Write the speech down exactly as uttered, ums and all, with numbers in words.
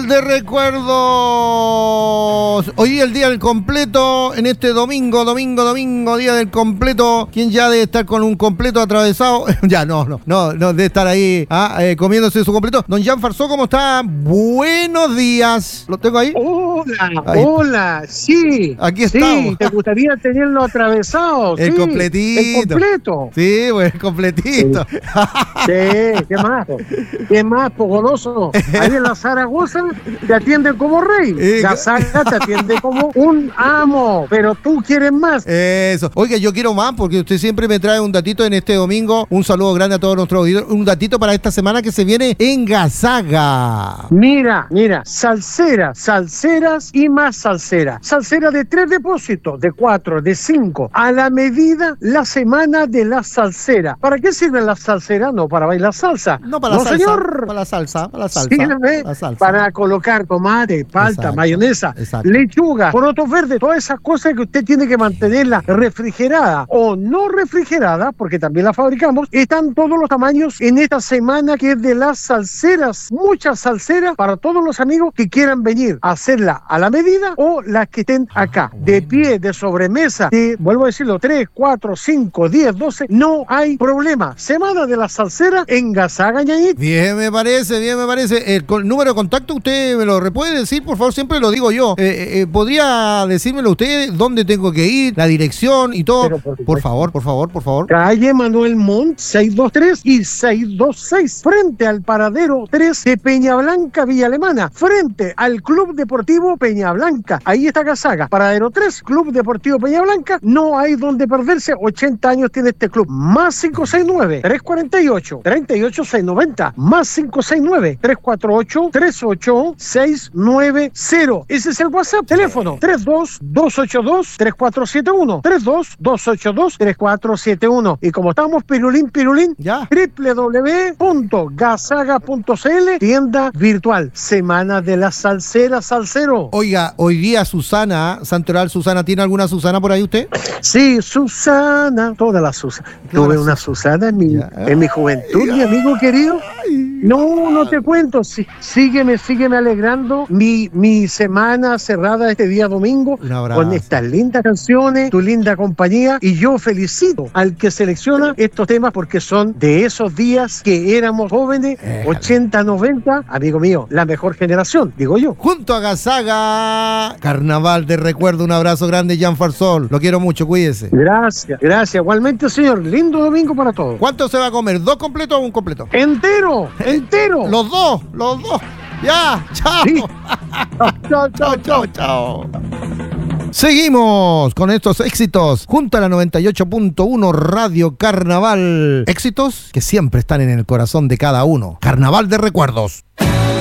Carnaval de recuerdos. Hoy el día del completo, en este domingo, domingo, domingo, día del completo. ¿Quién ya debe estar con un completo atravesado? ya, no, no, no, no debe estar ahí ah, eh, comiéndose su completo. Don Jan Farsó, ¿cómo está? Buenos días. ¿Lo tengo ahí? Hola, ahí hola, sí. Aquí estamos. Sí, te gustaría tenerlo atravesado. El sí, completito. El completo. Sí, pues el completito. Sí, sí, ¿qué más? ¿Qué más, pogoloso? Ahí en la Zaragoza te atienden como rey. Eh, Gazaga te atiende como un amo, pero tú quieres más. Eso. Oiga, yo quiero más porque usted siempre me trae un datito en este domingo. Un saludo grande a todos nuestros auditores. Un datito para esta semana que se viene en Gazaga. Mira, mira, salseras, salseras y más salsera. Salsera de tres depósitos, de cuatro, de cinco. A la medida, la semana de la salsera. ¿Para qué sirve la salsera? No para bailar salsa. No para no, la salsa. Señor. Para la salsa. Para la salsa. Sirve la salsa. para colocar tomate, palta, Exacto, mayonesa, exacto. lechuga, porotos verdes, todas esas cosas que usted tiene que mantenerla refrigerada o no refrigerada, porque también la fabricamos. Están todos los tamaños en esta semana que es de las salseras. Muchas salseras para todos los amigos que quieran venir a hacerla a la medida o las que estén acá, ah, de pie, de sobremesa, de, vuelvo a decirlo, tres, cuatro, cinco, diez, doce, no hay problema. Semana de la salsera en Gazaga, ñañito. Bien, me parece, bien, me parece. El, el número de contacto, usted me lo puede decir, por favor, siempre lo digo yo. Eh, eh, ¿Podría decírmelo usted dónde tengo que ir, la dirección y todo? Por, por favor, por favor, por favor. Calle Manuel Montt, seiscientos veintitrés y seiscientos veintiséis, frente al paradero tres de Peña Blanca, Villa Alemana, frente al Club Deportivo Peña Blanca. Ahí está Gazaga, paradero tres, Club Deportivo Peña Blanca. No hay donde perderse. ochenta años tiene este club. Más cinco seis nueve, tres cuatro ocho, tres ocho seis nueve cero. Más cinco seis nueve, tres cuatro ocho, tres ocho seis nueve cero. Ese es el WhatsApp. Teléfono tres dos dos ocho dos tres cuatro siete uno. tres dos dos ocho dos tres cuatro siete uno. Y como estamos pirulín, pirulín, ya. doble u doble u doble u punto gazaga punto c l, tienda virtual. Semana de la salsera, salsero. Oiga, hoy día Susana, Santoral Susana, ¿tiene alguna Susana por ahí usted? Sí, Susana, toda la Susana. Toda Tuve la una Susana en mi, en mi juventud, mi amigo querido. No, no te cuento. Sí, sígueme, sígueme alegrando mi, mi semana cerrada este día domingo con estas lindas canciones, tu linda compañía. Y yo felicito al que selecciona estos temas porque son de esos días que éramos jóvenes, eh, ochenta, noventa. Amigo mío, la mejor generación, digo yo. Junto a Gazaga, Carnaval de recuerdo. Un abrazo grande, Jan Farsó. Lo quiero mucho, cuídese. Gracias, gracias. Igualmente, señor. Lindo domingo para todos. ¿Cuánto se va a comer? ¿Dos completos o un completo? Entero, entero. Los dos, los dos. Ya, chao. Sí. Chao, chao, chao, chao. Seguimos con estos éxitos junto a la noventa y ocho punto uno Radio Carnaval. Éxitos que siempre están en el corazón de cada uno. Carnaval de recuerdos.